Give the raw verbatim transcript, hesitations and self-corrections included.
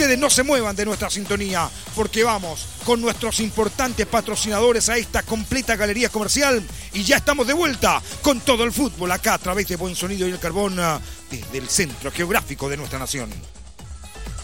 ustedes no se muevan de nuestra sintonía, porque vamos con nuestros importantes patrocinadores a esta completa galería comercial y ya estamos de vuelta con todo el fútbol acá a través de Buen Sonido y el Carbón desde el centro geográfico de nuestra nación.